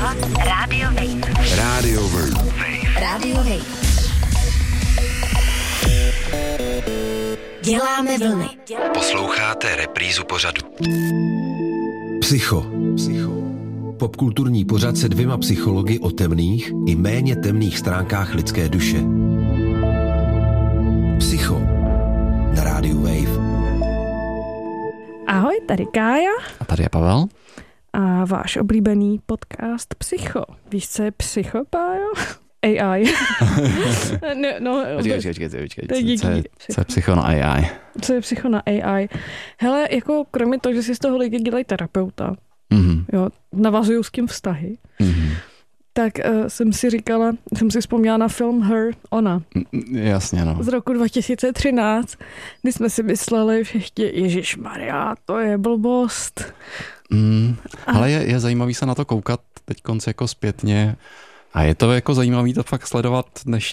poslouchat Radio Wave. Radio Wave. Radio Wave. Děláme vlny. Posloucháte reprízu pořadu. Psycho. Popkulturní pořad se 2 psychology o temných i méně temných stránkách lidské duše. Psycho na Radio Wave. Ahoj, tady Kája. A tady je Pavel. A váš oblíbený podcast Psycho. Víš, co je Psycho, Pájo? AI. Počkej. Co je Psycho na AI? Co je Psycho na AI? Hele, jako kromě toho, že si z toho lidi dělají terapeuta, jo, navazují s tím vztahy, tak jsem si vzpomněla na film Her, Ona. Jasně, no. Z roku 2013, kdy jsme si mysleli všichni, ježišmarja, to je blbost. Ale je zajímavý se na to koukat teď konce jako zpětně a je to jako zajímavý to fakt sledovat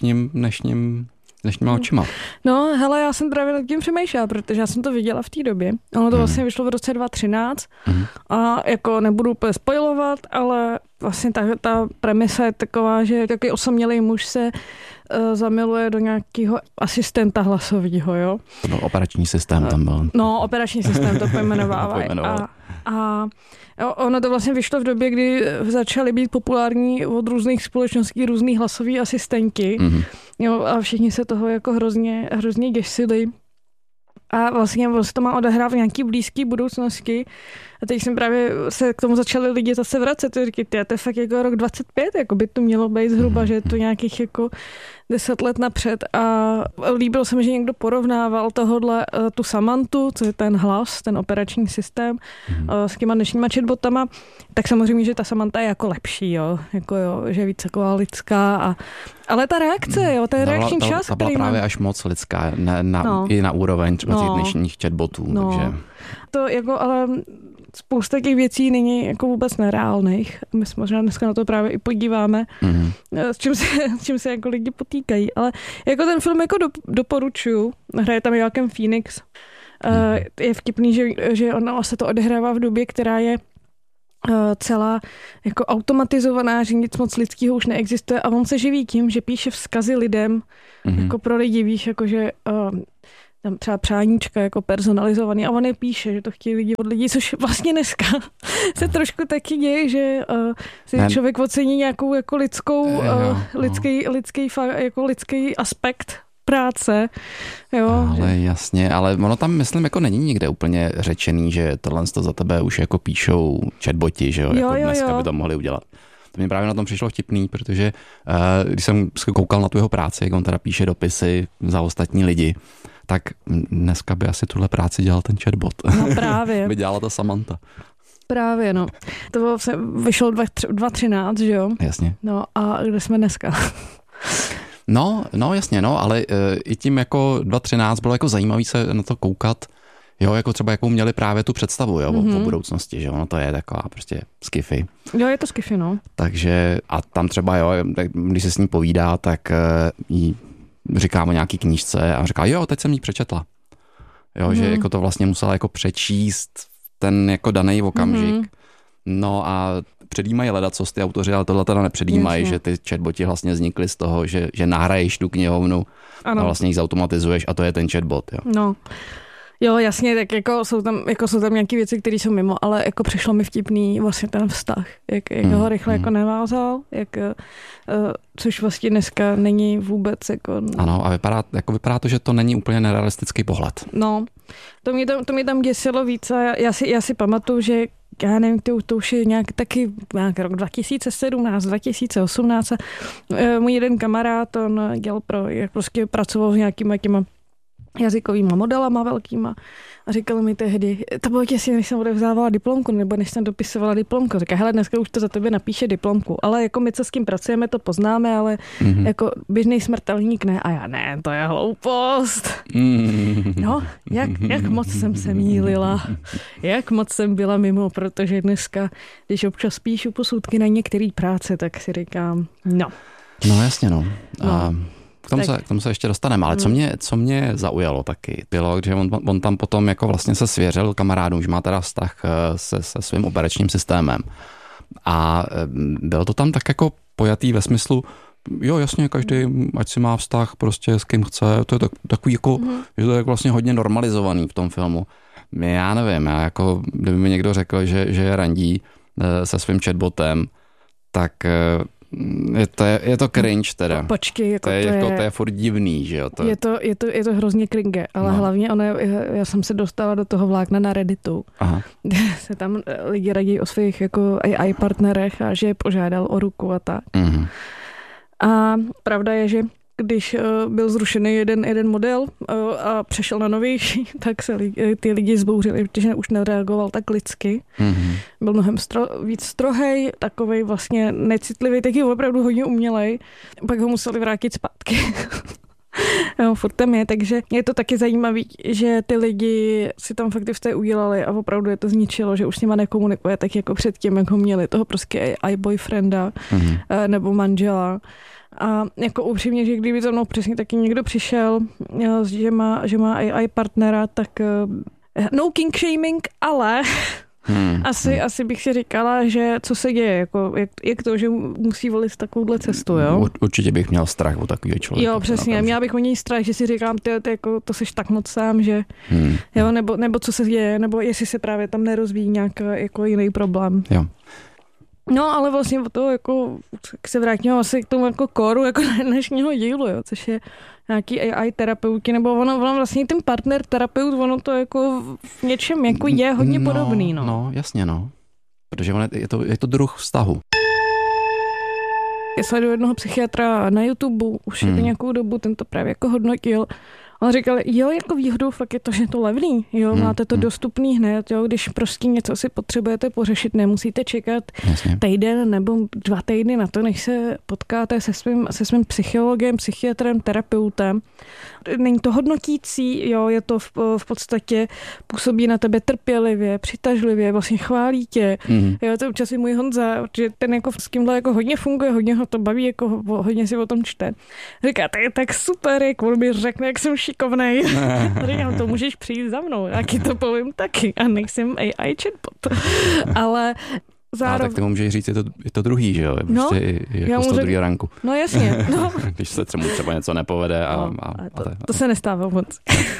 dnešníma očima. No, hele, já jsem právě nad tím přemýšlela, protože já jsem to viděla v té době. Ono to vlastně vyšlo v roce 2013 a jako nebudu úplně spoilovat, ale vlastně ta premisa je taková, že takový osamělý muž se zamiluje do nějakého asistenta hlasového, jo? To byl operační systém tam byl. No, operační systém to pojmenovávají. A ono to vlastně vyšlo v době, kdy začaly být populární od různých společností různý hlasový asistenti. Jo, a všichni se toho jako hrozně děsili. A vlastně to má odehrát v nějaký blízké budoucnosti. A teď jsem právě se k tomu začali lidi zase vracet. Říkají, to je fakt jako rok 25, jako by to mělo být zhruba, že je to nějakých jako 10 let napřed. A líbilo se mi, že někdo porovnával tohodle tu Samantu, co je ten hlas, ten operační systém, s těma dnešníma chatbotama. Tak samozřejmě, že ta Samanta je jako lepší, jo, že je víc jako lidská. Ale ta reakce, jo, ten reakční čas, ta byla právě až moc lidská, i na úroveň třeba těch dnešních chatbotů. Takže. To jako, ale spousta těch věcí není jako vůbec nereálných. My se možná dneska na to právě i podíváme, s čím se jako lidi potýkají. Ale jako ten film jako doporučuju. Hraje tam Joaquin Phoenix. Je vtipný, že ona se to odehrává v době, která je celá jako automatizovaná, že nic moc lidského už neexistuje a on se živí tím, že píše vzkazy lidem jako pro lidi, víš, jakože tam třeba přáníčka jako personalizovaný a on je píše, že to chtějí lidi od lidí, což vlastně dneska se trošku taky děje, že si člověk ocení nějakou jako lidský aspekt práce. Jo, ale jasně, ale ono tam, myslím, jako není nikde úplně řečený, že tohle za tebe už jako píšou chatboti, že jo, jako dneska by to mohli udělat. To mi právě na tom přišlo vtipný, protože když jsem koukal na tu jeho práci, jak on teda píše dopisy za ostatní lidi, tak dneska by asi tuhle práci dělal ten chatbot. No právě. by dělala ta Samanta. Právě, no. To vyšlo 2013, že jo? Jasně. No a kde jsme dneska? No jasně, no, ale i tím jako 2013 bylo jako zajímavý se na to koukat, jo, jako třeba jakou měli právě tu představu, jo, o budoucnosti, že jo, no to je taková prostě sci-fi. Jo, je to sci-fi, no. Takže a tam třeba, jo, když se s ní povídá, tak jí říkám o nějaký knížce a říká, jo, teď jsem jí přečetla. Jo, že jako to vlastně musela jako přečíst ten jako daný okamžik. No a předjímají ledacos ty autoři, ale tohle teda nepředjímají, že ty chatboti vlastně vznikly z toho, že nahraješ tu knihovnu a vlastně ji zautomatizuješ a to je ten chatbot, jo. No. Jo, jasně, tak jako jsou tam nějaké věci, které jsou mimo, ale jako přišlo mi vtipný vlastně ten vztah, jak ho rychle jako navázal, což vlastně dneska není vůbec jako. Ano, a vypadá to, že to není úplně nerealistický pohled. No, to mě tam děsilo víc a já si pamatuju, že já nevím, to už je nějak rok 2017, 2018 a můj jeden kamarád, on dělal prostě pracoval s nějakýma těma jazykovýma modelama velkýma a říkal mi tehdy, to bylo těsně, než jsem odevzdávala diplomku, nebo než jsem dopisovala diplomku. Říká, hele, dneska už to za tebe napíše diplomku, ale jako my, co s tím pracujeme, to poznáme, ale jako běžný smrtelník ne. A já ne, to je hloupost. No, jak moc jsem se mýlila, jak moc jsem byla mimo, protože dneska, když občas píšu posudky na některé práce, tak si říkám, no. No jasně, no. K tomu se ještě dostaneme, ale co mě zaujalo taky, bylo, že on tam potom jako vlastně se svěřil kamarádům, že má teda vztah se svým operačním systémem. A bylo to tam tak jako pojatý ve smyslu, jo, jasně, každý, ať si má vztah prostě s kým chce, to je takový jako, že to je vlastně hodně normalizovaný v tom filmu. Já nevím, jako, kdyby mi někdo řekl, že je randí se svým chatbotem, tak je to cringe teda. Počkej, jako to je furt divný, že jo. Je to hrozně cringe, ale hlavně já jsem se dostala do toho vlákna na Redditu, kde se tam lidi radí o svých jako AI partnerech a že je požádal o ruku a tak. A pravda je, že když byl zrušený jeden model a přešel na novější, tak se ty lidi zbouřili, protože už nereagoval tak lidsky. Byl mnohem víc strohej, takovej vlastně necitlivý, taky opravdu hodně umělej. Pak ho museli vrátit zpátky. No, furt tam je, takže je to taky zajímavý, že ty lidi si tam fakt v té udělali a opravdu je to zničilo, že už s nima nekomunikuje tak jako předtím, jak ho měli toho prostě i boyfrienda nebo manžela. A jako upřímně, že kdyby za mnou přesně taky někdo přišel, že má AI partnera, tak no king shaming, ale asi bych si říkala, že co se děje, jako jak to, že musí volit takovouhle cestu, jo? Určitě bych měl strach o takového člověka. Jo, přesně, měla bych o něj strach, že si říkám, jako, to seš tak moc sám, že jo, nebo co se děje, nebo jestli se právě tam nerozvíjí nějaký jako jiný problém. Jo. No, ale vlastně o to jako se vrátíme asi k tomu jako koru jako dnešního dílu, jo, což je nějaký AI terapeuti, nebo ono vlastně ten partner terapeut, ono to jako v něčem jako je hodně podobný, no. No, jasně, no. Protože je to druh vztahu. Já sleduju jednoho psychiatra na YouTube, už je to nějakou dobu, ten to právě jako hodnotil. On říkal, jo, jako výhodou fakt je to, že je to levný, jo, máte to dostupný hned, jo, když prostě něco si potřebujete pořešit, nemusíte čekat týden nebo 2 týdny na to, než se potkáte se svým psychologem, psychiatrem, terapeutem. Není to hodnotící, jo, je to v podstatě působí na tebe trpělivě, přitažlivě, vlastně chválí tě. Jo, to občas i můj Honza, že ten jako s kýmhle jako hodně funguje, hodně ho to baví, jako hodně si o tom čte. Říká, to je tak super, jak on mi řekne, jak jsem šikovnej. Říkám, to můžeš přijít za mnou, jaký to povím taky a nejsem AI chatbot. Ale zároveň... tak ty mu můžeš říct, je to druhý, že jo? Prostě jako z toho druhého ranku. No jasně. No. Když se třeba něco nepovede to se nestává moc.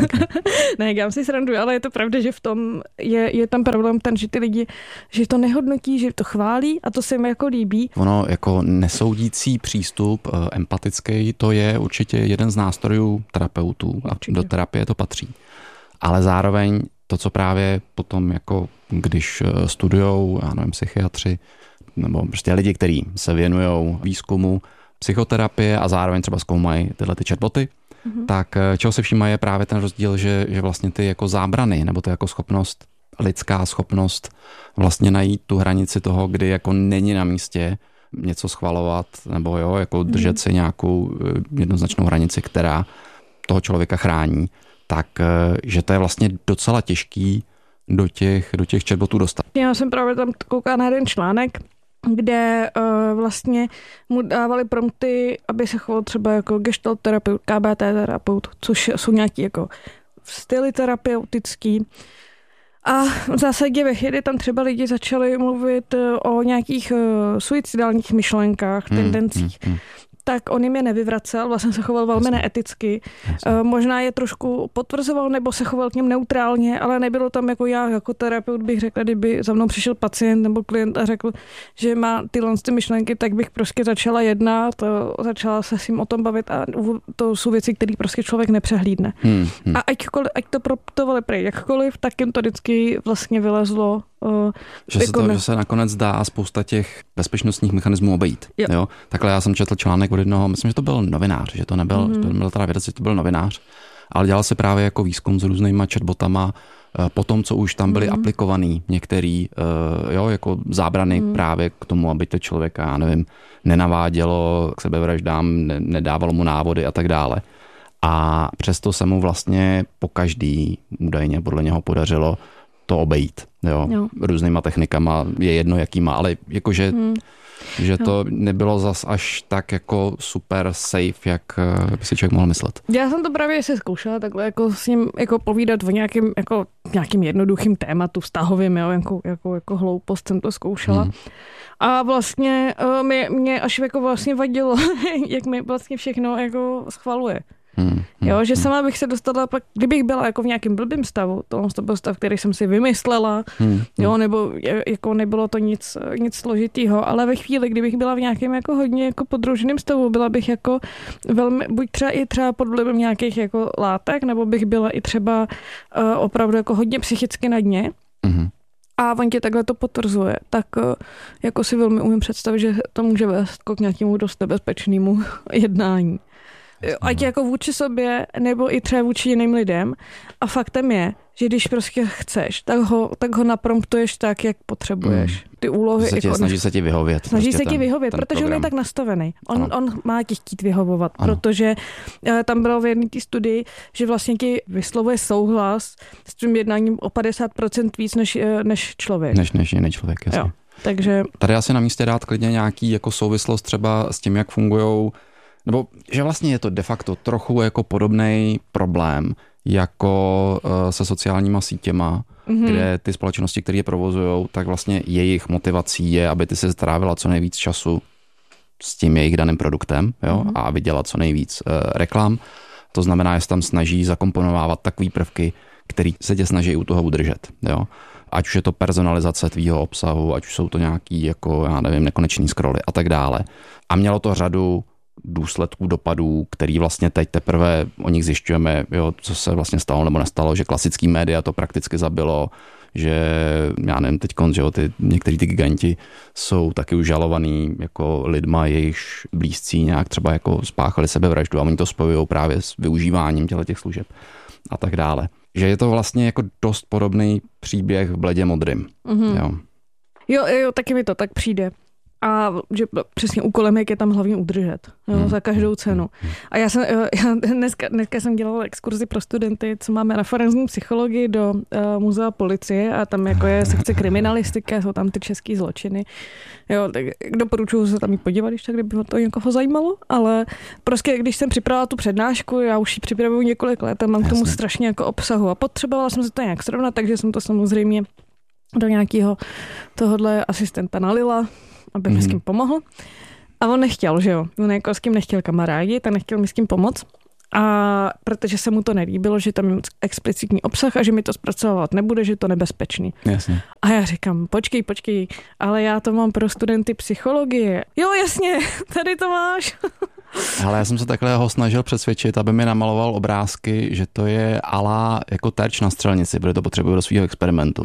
Ne, já si sranduju, ale je to pravda, že v tom je tam problém ten, že ty lidi, že to nehodnotí, že to chválí a to se jim jako líbí. Ono jako nesoudící přístup, empatický, to je určitě jeden z nástrojů terapeutů a do terapie to patří. Ale zároveň to, co právě potom jako když studujou, já nevím, psychiatři nebo prostě lidi, kteří se věnují výzkumu psychoterapie a zároveň třeba zkoumají tyhle ty chatboty, tak čeho se všímají je právě ten rozdíl, že vlastně ty jako zábrany nebo to jako schopnost, lidská schopnost vlastně najít tu hranici toho, kdy jako není na místě něco schvalovat nebo jo, jako držet si nějakou jednoznačnou hranici, která toho člověka chrání, tak že to je vlastně docela těžký do těch chatbotů dostat. Já jsem právě tam koukala na jeden článek, kde vlastně mu dávali prompty, aby se choval třeba jako gestalt terapeut, KBT terapeut, což jsou nějaký jako styly terapeutický. A v zásadě ve chvíli tam třeba lidi začali mluvit o nějakých suicidálních myšlenkách, tendencích. Tak on jim je nevyvracel, vlastně se choval velmi neeticky. Možná je trošku potvrzoval, nebo se choval k něm neutrálně, ale nebylo tam jako já, jako terapeut bych řekla, kdyby za mnou přišel pacient nebo klient a řekl, že má tyhle myšlenky, tak bych prostě začala jednat, začala se s ním o tom bavit a to jsou věci, které prostě člověk nepřehlídne. A ať to proptovali prej jakkoliv, tak jim to vždycky vlastně vylezlo. Že se nakonec dá spousta těch bezpečnostních mechanismů obejít. Jo. Takhle já jsem četl článek od jednoho, myslím, že to byl novinář, že to nebyl teda vědec, že to byl novinář, ale dělal se právě jako výzkum s různýma chatbotama po tom, co už tam byly aplikovaný některý jako zábrany právě k tomu, aby to člověka, já nevím, nenavádělo k sebevraždám, nedávalo mu návody a tak dále. A přesto se mu vlastně po každý údajně podle něho podařilo to obejít. Jo. Různýma technikama, je jedno jakýma, ale jakože že to nebylo zas až tak jako super safe, jak by si člověk mohl myslet. Já jsem to právě si zkoušela takhle jako s ním jako povídat o nějakým jednoduchým tématu vztahovým, jo, jako hloupost jsem to zkoušela. A vlastně mě až jako vlastně vadilo, jak mi vlastně všechno jako schvaluje. Jo, že sama bych se dostala pak, kdybych byla jako v nějakém blbým stavu, to byl stav, který jsem si vymyslela, jo, nebo jako nebylo to nic složitýho, ale ve chvíli, kdybych byla v nějakém jako hodně jako podrouženém stavu, byla bych jako velmi, buď třeba pod vlivem nějakých jako látek, nebo bych byla i třeba opravdu jako hodně psychicky na dně. A on tě takhle to potvrzuje, tak jako si velmi umím představit, že to může vést k nějakému dost nebezpečnému jednání. Ať jako vůči sobě, nebo i třeba vůči jiným lidem. A faktem je, že když prostě chceš, tak ho napromptuješ tak, jak potřebuješ. Ty úlohy... Snaží se ti vyhovět. Snaží se ti vyhovět, protože on je tak nastavený. On má ti chtít vyhovovat, protože tam bylo v jedné té studii, že vlastně ti vyslovuje souhlas s tím jednáním o 50% víc než člověk. Než jiný člověk, jasně. Jo, takže... Tady asi na místě dát klidně nějaký jako souvislost třeba s tím, jak fungujou, nebo že vlastně je to de facto trochu jako podobný problém jako se sociálníma sítěma, kde ty společnosti, které je provozujou, tak vlastně jejich motivací je, aby ty si strávila co nejvíc času s tím jejich daným produktem, jo, a viděla co nejvíc reklam. To znamená, že se tam snaží zakomponovávat takový prvky, který se tě snaží u toho udržet, jo. Ať už je to personalizace tvýho obsahu, ať už jsou to nějaký, jako, já nevím, nekonečný scrolly a tak dále. A mělo to řadu důsledků, dopadů, který vlastně teď teprve o nich zjišťujeme, jo, co se vlastně stalo nebo nestalo, že klasický média to prakticky zabilo, že já nevím, teďkon, že jo, někteří ty giganti jsou taky už žalovaný jako lidma, jejichž blízcí nějak třeba jako spáchali sebevraždu a oni to spojují právě s využíváním těch služeb a tak dále. Že je to vlastně jako dost podobný příběh v Bledě modrým. Jo, taky mi to tak přijde. A že přesně úkolem je tam hlavně udržet, jo, za každou cenu. A já dneska jsem dělala exkurzi pro studenty, co máme referenzní psychologii do muzea policie a tam jako je sekce kriminalistiky, jsou tam ty český zločiny. Jo, tak doporučuji se tam jít podívat, když tak, kdyby to někoho zajímalo, ale prostě když jsem připravila tu přednášku, já už ji připravuju několik let a mám k tomu strašně jako obsahu a potřebovala jsem se to nějak srovnat, takže jsem to samozřejmě do nějakého tohodle asistenta nalila, aby mi s kým pomohl. A on nechtěl, že jo. On jako s kým nechtěl kamarádi, tak nechtěl mi s kým pomoct. A protože se mu to nelíbilo, že tam je explicitní obsah a že mi to zpracovat nebude, že je to nebezpečný. Jasně. A já říkám, počkej, ale já to mám pro studenty psychologie. Jo, jasně, tady to máš. Ale já jsem se takhle ho snažil přesvědčit, aby mi namaloval obrázky, že to je ala jako terč na střelnici, protože to potřebuju do svého experimentu.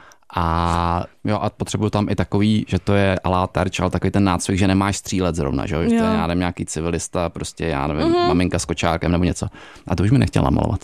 A potřebuju tam i takový, že to je alá terč, ale takový ten nácvik, že nemáš střílet zrovna, že to je, já nevím, nějaký civilista, prostě já nevím, maminka s kočárkem nebo něco. A to už mi nechtěl namalovat.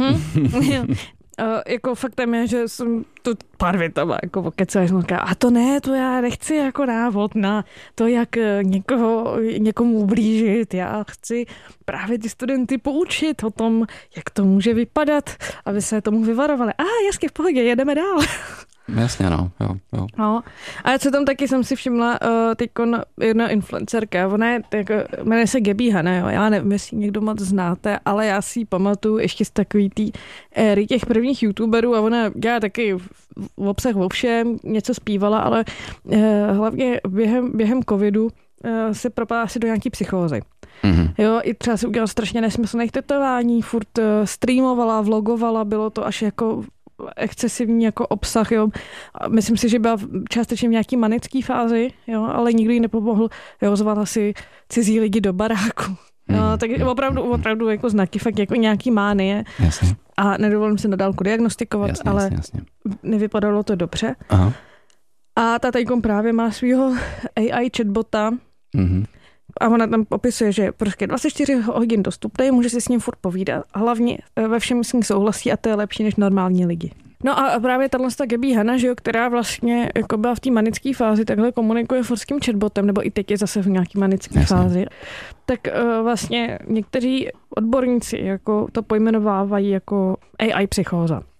Jako faktem je, že jsem tu pár větama jako okecela, a to ne, to já nechci jako návod na to, jak někomu ublížit. Já chci právě ty studenty poučit o tom, jak to může vypadat, aby se tomu vyvarovali. Jasně, v pohodě, jedeme dál. Jasně, jo. No. A co tam taky jsem si všimla, teďkon jedna influencerka, ona je, jmenuje se Gaby Hanna, jo. Já nevím, jestli někdo moc znáte, ale já si ji pamatuju ještě z takový tý éry těch prvních youtuberů a ona dělá taky v obsah o všem, něco zpívala, ale hlavně během covidu se propadla asi do nějaký psychózy. Jo, i třeba si udělala strašně nesmyslných tetování, furt streamovala, vlogovala, bylo to až jako excesivní jako obsah, jo. Myslím si, že byla částečně v nějaký manický fázi, jo, ale nikdo jí nepomohl, jo, zvala si cizí lidi do baráku. Jo, tak opravdu jako znaky, fakt jako nějaký mánie. Jasně. A nedovolím se na dálku diagnostikovat, ale nevypadalo to dobře. Aha. A ta tajkom právě má svýho AI chatbota, a ona tam opisuje, že prostě 24 hodin dostupný, může si s ním furt povídat. Hlavně ve všem s ním souhlasí a to je lepší než normální lidi. No a právě tato Gaby Hanna, že jo, která vlastně jako byla v té manické fázi, takhle komunikuje furt s tím chatbotem, nebo i teď je zase v nějaký manické fázi. Tak vlastně někteří odborníci jako to pojmenovávají jako AI psychóza.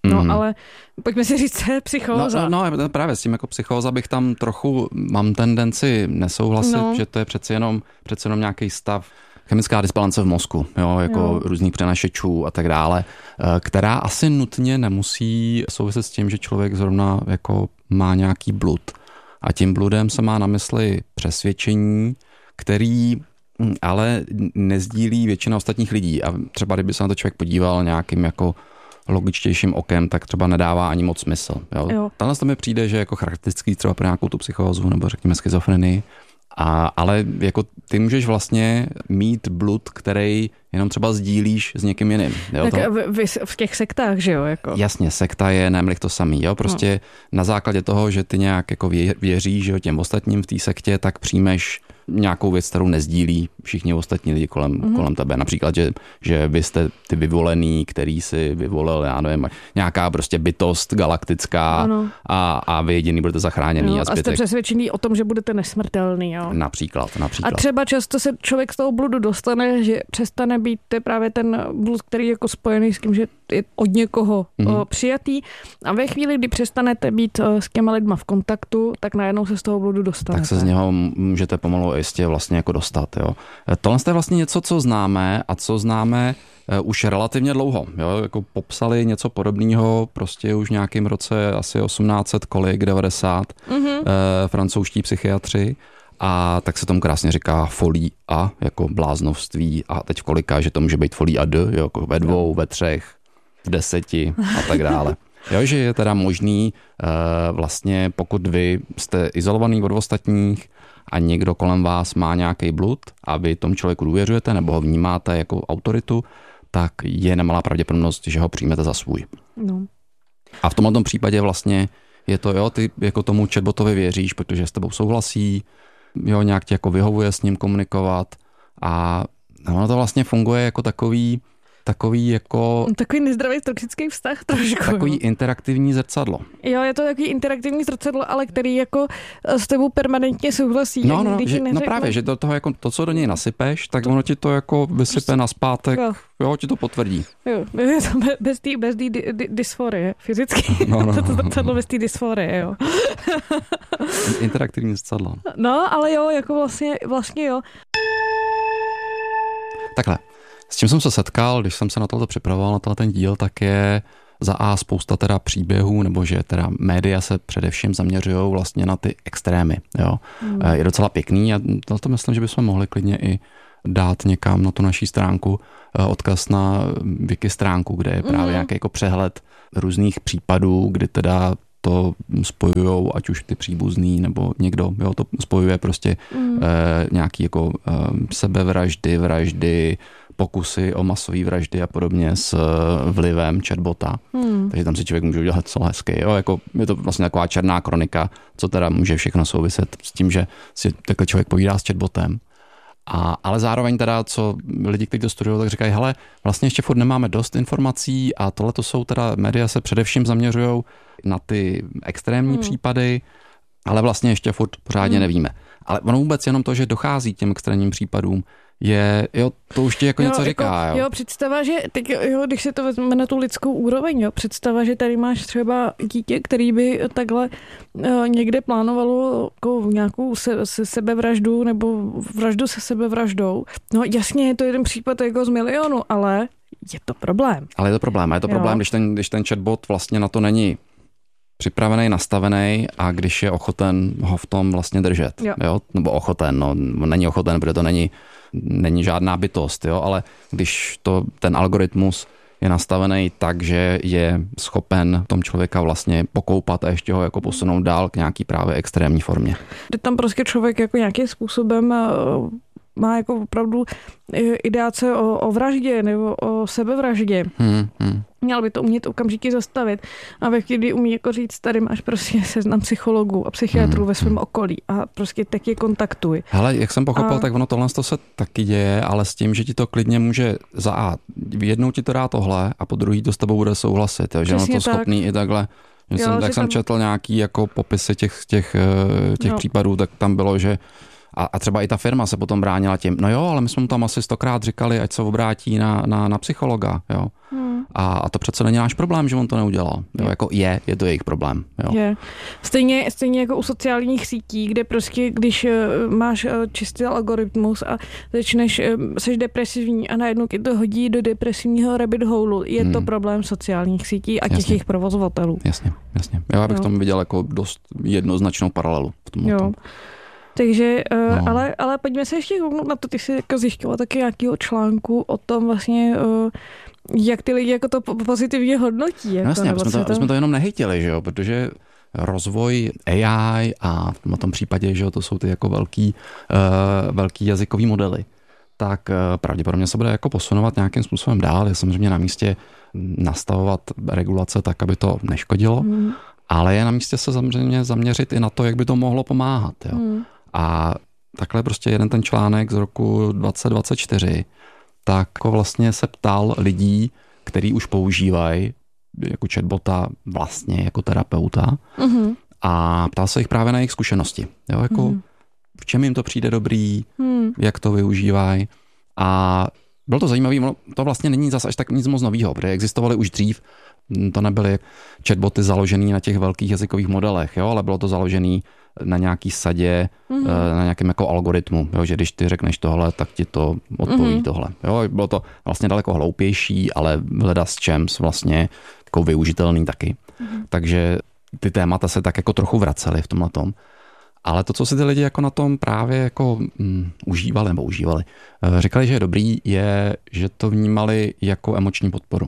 No, ale pojďme si říct, co je psychóza. No, právě s tím jako psychóza bych tam trochu, mám tendenci nesouhlasit, že to je přece jenom nějaký stav, chemická disbalance v mozku, jako různých přenašečů a tak dále, která asi nutně nemusí souviset s tím, že člověk zrovna jako má nějaký blud. A tím bludem se má na mysli přesvědčení, který ale nezdílí většina ostatních lidí. A třeba kdyby se na to člověk podíval nějakým jako logičtějším okem, tak třeba nedává ani moc smysl. Tohle to mi přijde, že jako charakteristický třeba pro nějakou tu psychózu nebo řekněme schizofrenii. Ale jako ty můžeš vlastně mít blud, který jenom třeba sdílíš s někým jiným. Jo? Tak v těch sektách, že jo? Jako. Jasně, sekta je nemlich to samý. Jo? Prostě na základě toho, že ty nějak jako věříš, že těm ostatním v té sektě, tak přijmeš nějakou věc, kterou nezdílí všichni ostatní lidi kolem tebe. Například, že vy jste ty vyvolený, který si vyvolil, já nevím, nějaká prostě bytost galaktická a vy jediný budete zachráněný. A jste přesvědčený o tom, že budete nesmrtelný. Jo? Například. A třeba často se člověk z toho bludu dostane, že přestane být právě ten blud, který je jako spojený s tím, že je od někoho přijatý. A ve chvíli, kdy přestanete být s těma lidma v kontaktu, tak najednou se z toho bludu dostanete. Tak se z něho můžete pomalu jistě vlastně jako dostat. Jo. Tohle je vlastně něco, co známe a co známe už relativně dlouho. Jo. Jako popsali něco podobného prostě už v nějakém roce asi 1890 francouzští psychiatři. A tak se tomu krásně říká folie a, jako bláznovství a teď v kolika, že to může být folie a deux, jako ve 2, ve 3, v 10 a tak dále. Jo, že je teda možný vlastně, pokud vy jste izolovaný od ostatních a někdo kolem vás má nějaký blud a vy tomu člověku důvěřujete nebo ho vnímáte jako autoritu, tak je nemalá pravděpodobnost, že ho přijmete za svůj. No. A v tomhle případě vlastně je to, ty jako tomu chatbotovi věříš, protože s tebou souhlasí, nějak tě jako vyhovuje s ním komunikovat a ono to vlastně funguje jako takový jako... Takový nezdravý toxický vztah trošku. Takový interaktivní zrcadlo. Jo, je to takový interaktivní zrcadlo, ale který jako s tebou permanentně souhlasí. No právě, že do toho jako to, co do něj nasypeš, tak ono ti to jako vysype nazpátek, ti to potvrdí. Jo, bez té dysforie, fyzicky. To zrcadlo bez té dysforie, jo. Interaktivní zrcadlo. No, ale jo, jako vlastně jo. Takhle. S čím jsem se setkal, když jsem se na tohle připravoval, na ten díl, tak je za A spousta teda příběhů, nebo že teda média se především zaměřují vlastně na ty extrémy. Jo. Je docela pěkný a to myslím, že bychom mohli klidně i dát někam na tu naší stránku odkaz na wiki stránku, kde je právě nějaký jako přehled různých případů, kdy teda to spojujou, ať už ty příbuzný, nebo někdo, to spojuje prostě nějaký jako sebevraždy, vraždy, pokusy o masové vraždy a podobně s vlivem chatbota. Takže tam si člověk může udělat co hezky. Jako je to vlastně taková černá kronika, co teda může všechno souviset s tím, že si takhle člověk povídá s chatbotem. Ale zároveň teda, co lidi, kteří to studují, tak říkají, hele, vlastně ještě furt nemáme dost informací a tohle to jsou teda, média se především zaměřují na ty extrémní případy, ale vlastně ještě furt pořádně nevíme. Ale ono vůbec jenom to, že dochází k těm extrémním případům, to už ti jako něco říká. Jo, představa, že teď, když se to vezme na tu lidskou úroveň, představa, že tady máš třeba dítě, který by takhle někde plánovalo jako nějakou sebevraždu nebo vraždu se sebevraždou. No jasně, je to jeden případ jako z milionu, ale je to problém. Ale je to problém. A je to problém, když ten chatbot vlastně na to není připravený, nastavený a když je ochoten ho v tom vlastně držet. Jo? Nebo ochoten, není ochoten, protože to není žádná bytost, ale když ten algoritmus je nastavený tak, že je schopen tom člověka vlastně pokoupat a ještě ho jako posunout dál k nějaký právě extrémní formě. Kdy tam prostě člověk jako nějakým způsobem má jako opravdu ideace o vraždě nebo o sebevraždě. Měl by to umět okamžitě zastavit. A ve chvíli umí jako říct, tady máš prostě seznam psychologů a psychiatrů ve svém okolí a prostě tak je kontaktuj. Hele, jak jsem pochopil, tak ono tohle se taky děje, ale s tím, že ti to klidně může jednou ti to dá tohle a po druhý to s tebou bude souhlasit. Že ono to schopný i takhle. Jsem četl nějaký jako popisy těch případů, tak tam bylo, že a třeba i ta firma se potom bránila tím, ale my jsme mu tam asi 100krát říkali, ať se obrátí na psychologa, jo. A to přece není náš problém, že on to neudělal. Jo, jako je to jejich problém. Jo. Je. Stejně jako u sociálních sítí, kde prostě, když máš čistý algoritmus a seš depresivní a najednou ti to hodí do depresivního rabbit hole, je to problém sociálních sítí a těch jejich provozovatelů. Jasně. Já bych tomu viděl jako dost jednoznačnou paralelu v tom. Jo. Takže, ale pojďme se ještě kouknout na to, ty jsi jako zjišťovala taky nějakého článku o tom vlastně, jak ty lidi jako to pozitivně hodnotí. Jako, jasně, aby jsme to jenom nehejtili, že jo, protože rozvoj AI a v tom případě, že jo, to jsou ty jako velký jazykový modely, tak pravděpodobně se bude jako posunovat nějakým způsobem dál. Je samozřejmě na místě nastavovat regulace tak, aby to neškodilo, ale je na místě se samozřejmě zaměřit i na to, jak by to mohlo pomáhat. Jo. A takhle prostě jeden ten článek z roku 2024, tak vlastně se ptal lidí, kteří už používají jako chatbota vlastně jako terapeuta a ptal se jich právě na jejich zkušenosti. Jo, jako v čem jim to přijde dobrý, jak to využívají. A bylo to zajímavé, to vlastně není zase až tak nic moc novýho, protože existovaly už dřív, to nebyly chatboty založený na těch velkých jazykových modelech, jo, ale bylo to založené na nějaký sadě, na nějakém jako algoritmu, jo, že když ty řekneš tohle, tak ti to odpoví tohle. Jo, bylo to vlastně daleko hloupější, ale hledat s čems vlastně jako využitelný taky. Takže ty témata se tak jako trochu vracely v tomhletom. Ale to, co si ty lidi jako na tom právě jako užívali, říkali, že je dobrý, je, že to vnímali jako emoční podporu.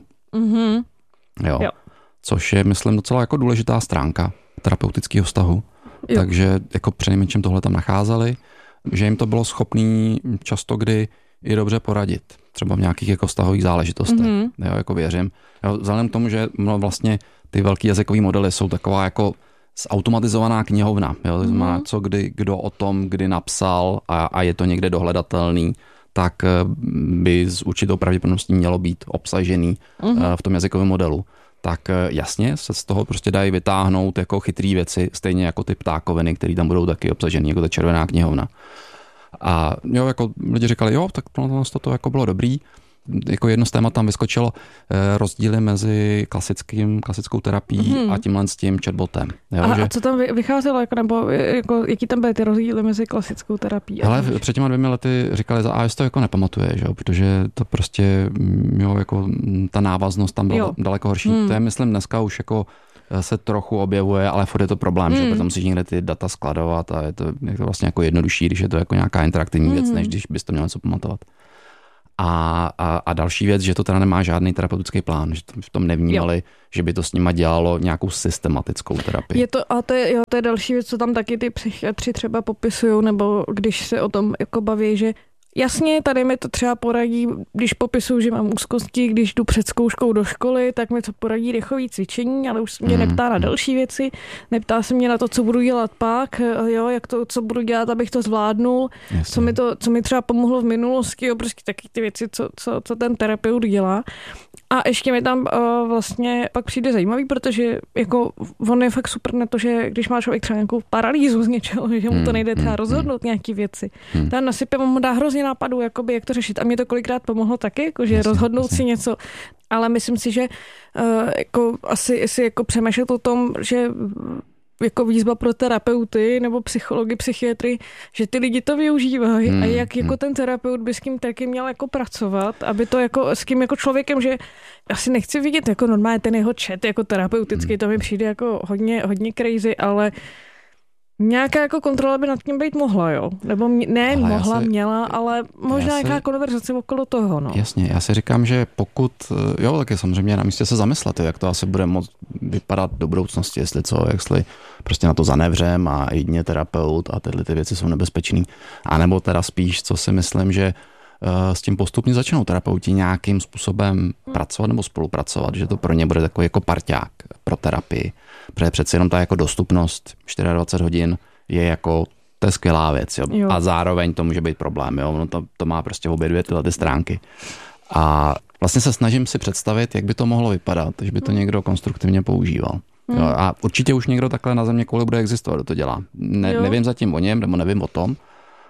Jo. Což je, myslím, docela jako důležitá stránka terapeutického vztahu. Jo. Takže jako přinejmenším tohle tam nacházeli, že jim to bylo schopný často kdy i dobře poradit. Třeba v nějakých jako vztahových záležitostech. Jo, jako věřím. Jo, vzhledem k tomu, že vlastně ty velký jazykový modely jsou taková jako zautomatizovaná knihovna. Jo? To znamená, co kdo o tom kdy napsal a je to někde dohledatelný, tak by s určitou pravděpodobností mělo být obsažený v tom jazykovém modelu. Tak jasně se z toho prostě dají vytáhnout jako chytrý věci, stejně jako ty ptákoviny, které tam budou taky obsažený, jako ta červená knihovna. A jo, jako lidi říkali, jo, tak to jako bylo dobrý. Jako jedno z témat tam vyskočilo rozdíly mezi klasickou terapií a tímhle s tím chatbotem. Jo, a co tam vycházelo, nebo jaký tam byly ty rozdíly mezi klasickou terapií? Ale před těma 2 lety říkali, že AS to jako nepamatuje, že? Protože to prostě, jo, jako ta návaznost tam byla daleko horší. To je, myslím, dneska už jako se trochu objevuje, ale furt je to problém, že potom musíš někde ty data skladovat a je to vlastně jako jednodušší, když je to jako nějaká interaktivní věc, než když bys to měl něco pamatovat. A další věc, že to teda nemá žádný terapeutický plán, že v tom nevnímali, že by to s nima dělalo nějakou systematickou terapii. To je další věc, co tam taky ty psychiatři třeba popisují, nebo když se o tom jako baví, že jasně, tady mi to třeba poradí, když popisuju, že mám úzkosti, když jdu před zkouškou do školy, tak mi to poradí dechové cvičení, ale už se mě neptá na další věci, neptá se mě na to, co budu dělat pak, jo, co budu dělat, abych to zvládnul, co mi třeba pomohlo v minulosti, jo, prostě taky ty věci, co ten terapeut dělá. A ještě mi tam vlastně pak přijde zajímavý, protože jako on je fakt super na to, že když má člověk třeba nějakou paralýzu z něčeho, že mu to nejde třeba rozhodnout nějaký věci. Tam nasype, mu dá hrozně nápadů, jakoby, jak to řešit. A mě to kolikrát pomohlo taky, jako, že rozhodnout si něco. Ale myslím si, že jako, asi jako přemýšlet o tom, že jako výzva pro terapeuty nebo psychology, psychiatry, že ty lidi to využívají a jak jako ten terapeut by s kým taky měl jako pracovat, aby to jako s kým jako člověkem, že asi nechci vidět jako normálně ten jeho chat jako terapeutický, to mi přijde jako hodně crazy, ale nějaká jako kontrola by nad tím být mohla, jo? Nebo měla, ale možná nějaká konverzace okolo toho, no. Jasně, já si říkám, že pokud, jo, tak je samozřejmě na místě se zamyslet, jak to asi bude moct vypadat do budoucnosti, jestli prostě na to zanevřem a jedině terapeut a tyhle ty věci jsou nebezpečný. A nebo teda spíš, co si myslím, že s tím postupně začnou terapeuti nějakým způsobem pracovat nebo spolupracovat, že to pro ně bude takový jako parťák pro terapii. Protože přece jenom ta jako dostupnost 24 hodin je jako, to je skvělá věc, jo. A zároveň to může být problém, jo. No to má prostě obě dvě tyhle ty stránky. A vlastně se snažím si představit, jak by to mohlo vypadat, že by to někdo konstruktivně používal. Jo, a určitě už někdo takhle na země kouli bude existovat, kdo to dělá. Nevím zatím o něm, nebo nevím o tom,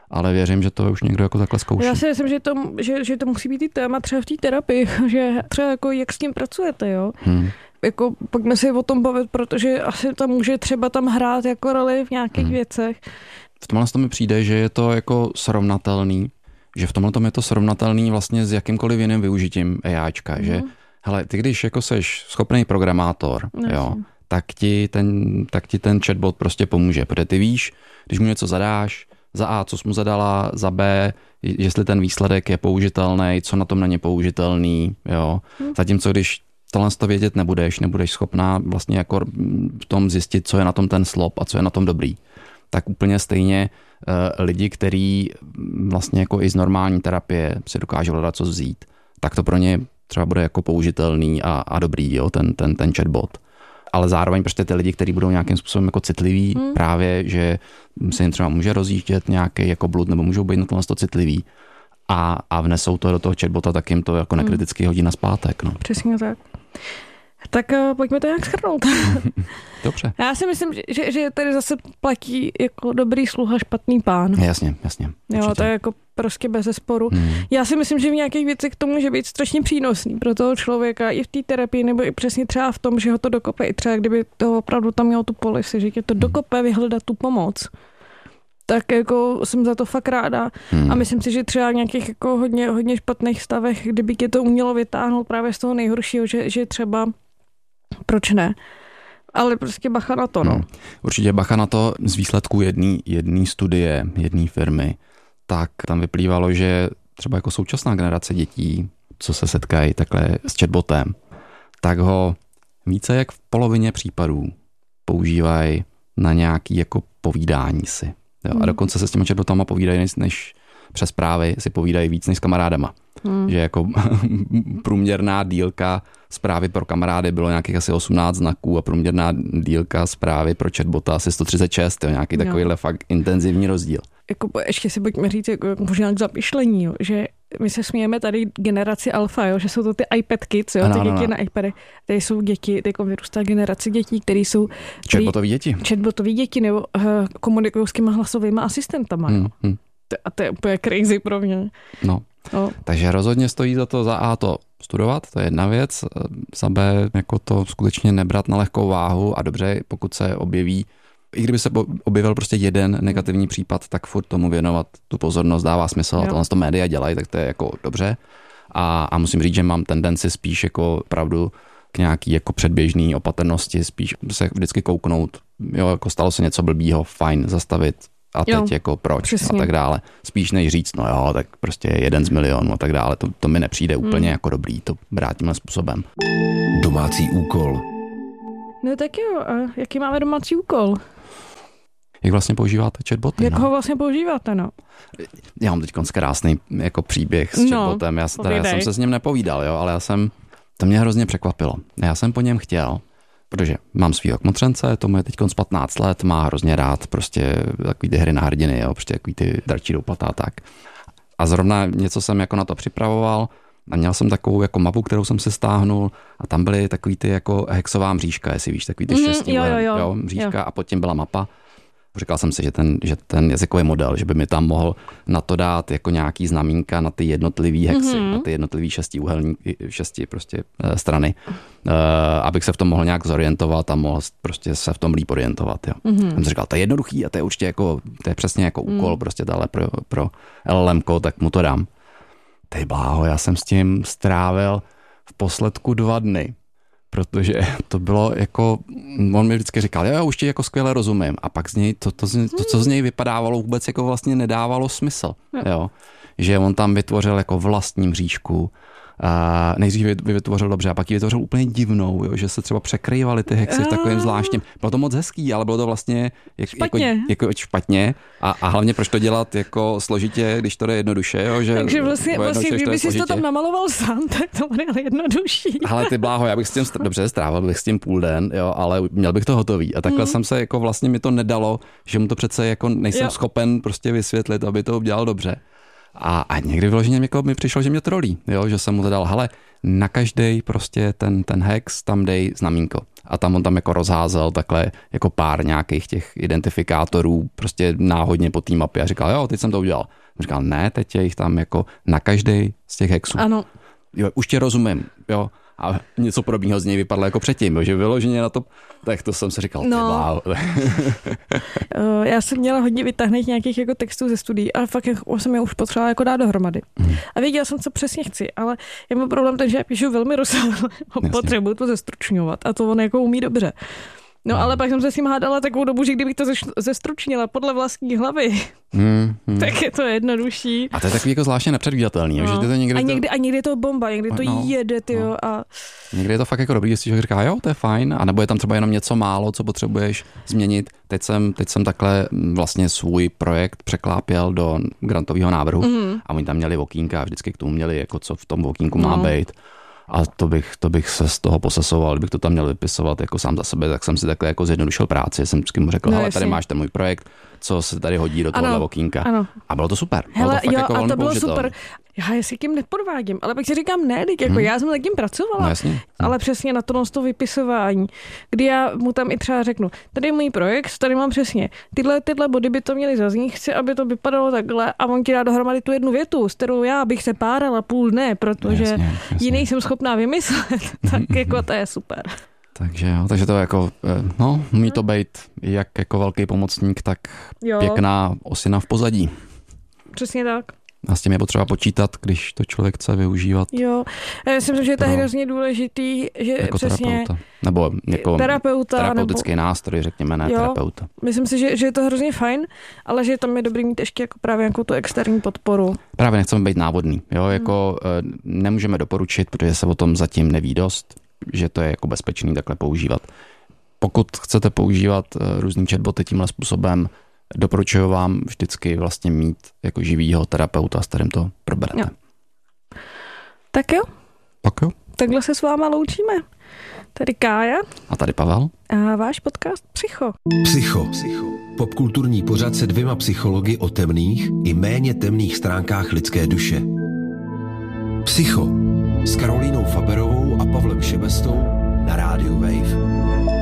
ale věřím, že to už někdo jako takhle zkouší. Já si myslím, že to musí být i téma třeba v té terapii, že třeba jako jak s tím pracujete, jo. Jako pojďme si o tom bavit, protože asi tam může třeba tam hrát jako roli v nějakých věcech. V tomhle mi přijde, že je to jako srovnatelný, že v tomhle je to srovnatelný vlastně s jakýmkoliv jiným využitím AIčka, že hele, ty když jako seš schopný programátor, jo, tak ti ten chatbot prostě pomůže, protože ty víš, když mu něco zadáš, za A, co jsi mu zadala, za B, jestli ten výsledek je použitelný, co na tom není použitelný, jo. Zatímco když tohle to vědět nebudeš schopná vlastně jako v tom zjistit, co je na tom ten slop a co je na tom dobrý. Tak úplně stejně lidi, kteří vlastně jako i z normální terapie si dokážou hledat co vzít, tak to pro ně třeba bude jako použitelný a dobrý, jo, ten chatbot. Ale zároveň prostě ty lidi, kteří budou nějakým způsobem jako citliví, právě, že se jim třeba může rozjíždět nějaký jako blud, nebo můžou být na tohle citliví a vnesou to do toho chatbota, tak jim to jako nekriticky hodí nazpátek. No. Přesně tak. Tak pojďme to nějak shrnout. Dobře. Já si myslím, že tady zase platí jako dobrý sluha, špatný pán. Jasně. Jo, to je jako prostě bezesporu. Já si myslím, že v nějakých věcech to může být strašně přínosný pro toho člověka i v té terapii, nebo i přesně třeba v tom, že ho to dokope, i třeba kdyby to opravdu tam mělo tu policy, že tě to dokope vyhledat tu pomoc. Tak jako jsem za to fakt ráda. A myslím si, že třeba nějakých jako hodně špatných stavech, kdyby tě to umělo vytáhnout právě z toho nejhoršího, že třeba proč ne? Ale prostě bacha na to, no. Určitě bacha na to. Z výsledků jedné studie, jedné firmy, tak tam vyplývalo, že třeba jako současná generace dětí, co se setkají takhle s chatbotem, tak ho více jak v polovině případů používají na nějaký jako povídání si. Jo? A dokonce se s těma chatbotama povídají než přes zprávy si povídají víc než s kamarádama. Že jako průměrná dílka zprávy pro kamarády bylo nějakých asi 18 znaků a průměrná dílka zprávy pro chatbota asi 136, jo, nějaký takovýhle fakt intenzivní rozdíl. Jako ještě si pojďme říct, jako možná k zamyšlení, jo, že my se smějeme tady generaci alfa, jo, že jsou to ty iPad kids, jo, ty děti na iPady. Tady jsou děti, teď vyrůstá generace dětí, které jsou chatbotový děti nebo komunikují s těma hlasovými asistentama. A to je úplně crazy pro mě. No. Takže rozhodně stojí za to za A to studovat, to je jedna věc, za B jako to skutečně nebrat na lehkou váhu a dobře, pokud se objeví, i kdyby se objevil prostě jeden negativní případ, tak furt tomu věnovat tu pozornost dává smysl a tohle to média dělají, tak to je jako dobře. A musím říct, že mám tendenci spíš jako pravdu k nějaký jako předběžný opatrnosti, spíš se vždycky kouknout, jo, jako stalo se něco blbýho, fajn, zastavit a teď jako proč přesně. A tak dále. Spíš než říct, no jo, tak prostě 1 z milionu a tak dále. To mi nepřijde úplně jako dobrý, to brát tímhle způsobem. Domácí úkol. No tak jo, a jaký máme domácí úkol? Jak vlastně používáte chatboty? Jak ho vlastně používáte, no? Já mám teď krásný jako příběh s chatbotem. Já jsem se s ním nepovídal, jo, ale to mě hrozně překvapilo. Já jsem po něm chtěl, protože mám svýho kmotřence, tomu je teď 15 let, má hrozně rád prostě takový ty hry na hrdiny, jo, prostě takový ty dračí doupata a tak. A zrovna něco jsem jako na to připravoval a měl jsem takovou jako mapu, kterou jsem si stáhnul a tam byly takový ty jako hexová mřížka, jestli víš, takový ty šestí mřížka a pod tím byla mapa. Říkal jsem si, že ten jazykový model, že by mi tam mohl na to dát jako nějaký znamínka na ty jednotlivý hexy, na ty jednotlivý šesti prostě strany, abych se v tom mohl nějak zorientovat a mohl prostě se v tom líp orientovat. Jo. Jsem si říkal, to je jednoduchý a to je určitě jako, to je přesně jako úkol prostě dále pro LLMko, tak mu to dám. Ty bláho, já jsem s tím strávil v posledku 2 dny. Protože to bylo jako, on mi vždycky říkal, jo, už ti jako skvěle rozumím. A pak z něj, to co z něj vypadávalo, vůbec jako vlastně nedávalo smysl. Jo. Že on tam vytvořil jako vlastní mřížku. Nejdřív vytvořil dobře a pak ji vytvořil úplně divnou, jo, že se třeba překrývaly ty hexy v takovým zvláštním. Bylo to moc hezký, ale bylo to vlastně jako špatně. A hlavně proč to dělat jako složitě, když to jde jednoduše. Jo, že takže vlastně kdyby jsi to tam namaloval sám, tak to bude jednodušší. Ale ty bláho, já bych s tím dobře strávil bych s tím půl den, jo, ale měl bych to hotový. A takhle jsem se jako vlastně mi to nedalo, že mu to přece jako nejsem schopen prostě vysvětlit, aby to udělal dobře. A někdy vyloženě mi přišlo, že mě trolí, jo, že jsem mu to dal, hele, na každej prostě ten hex tam dej znamínko. A tam on tam jako rozházel takhle jako pár nějakých těch identifikátorů prostě náhodně po té mapě a říkal, jo, teď jsem to udělal. Říkal, ne, teď je jich tam jako na každej z těch hexů. Ano. Jo, už tě rozumím, jo. A něco podobného z něj vypadlo jako předtím, že vyloženě na to, tak to jsem si říkal, no. Já jsem měla hodně vytáhnout nějakých jako textů ze studií, ale fakt jsem je už potřebovala jako dát dohromady. A věděla jsem, co přesně chci, ale já mám problém ten, že já píšu velmi rozsáhle, potřebuji to zestručňovat a to on jako umí dobře. No ale pak jsem se s ním hádala takovou dobu, že kdybych to zestručnila podle vlastní hlavy, tak je to jednodušší. A to je takový jako zvláštně nepředvídatelný. No. Že to někdy a někdy je to bomba, někdy to jede, tyjo. A... Někdy je to fakt jako dobrý, jestli člověk říká, jo, to je fajn, anebo je tam třeba jenom něco málo, co potřebuješ změnit. Teď jsem takhle vlastně svůj projekt překlápěl do grantového návrhu a oni tam měli okýnka a vždycky k tomu měli, jako co v tom okýnku má být. A to bych se z toho posesoval, kdybych to tam měl vypisovat jako sám za sebe, tak jsem si takhle jako zjednodušil práci. Jsem vždycky mu řekl, hele, tady máš ten můj projekt, co se tady hodí do tohohle okýnka. Ano. A bylo to super. Hele, bylo to fakt jo, jako a to bylo použitel. super. Já si tím nepodvádím, ale pak si říkám, ne, jako já jsem takým pracovala, no, jasně. Ale přesně na to vypisování, kdy já mu tam i třeba řeknu, tady je můj projekt, tady mám přesně, tyhle body by to měly zaznít, chci, aby to vypadalo takhle a on ti dá dohromady tu jednu větu, s kterou já bych se párala půl dne, protože jasně. jiný jsem schopná vymyslet, tak jako to je super. Takže to jako, umí to být jak jako velký pomocník, tak pěkná osina v pozadí. Přesně tak. A s tím je potřeba počítat, když to člověk chce využívat. Jo, já si myslím, že to je hrozně důležitý, že jako přesně... Terapeuta. Nebo jako terapeutický nástroj, řekněme, ne terapeuta. Myslím si, že je to hrozně fajn, ale že tam je dobrý mít ještě jako právě jako tu externí podporu. Právě nechceme být návodný, jo, jako nemůžeme doporučit, protože se o tom zatím neví dost, že to je jako bezpečný takhle používat. Pokud chcete používat různý chatboty tímhle způsobem, doporučuji vám vždycky vlastně mít jako živýho terapeuta, s kterým to proberete. Jo. Tak jo. Tak jo. Takhle se s váma loučíme. Tady Kája. A tady Pavel. A váš podcast Psycho. Psycho. Popkulturní pořad se 2 psychology o temných i méně temných stránkách lidské duše. Psycho s Karolínou Faberovou a Pavlem Šebestou na rádiu Wave.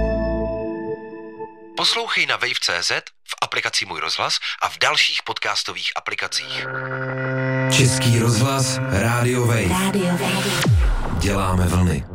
Poslouchej na wave.cz, v aplikaci Můj rozhlas a v dalších podcastových aplikacích. Český rozhlas, rádio Wave. Děláme vlny.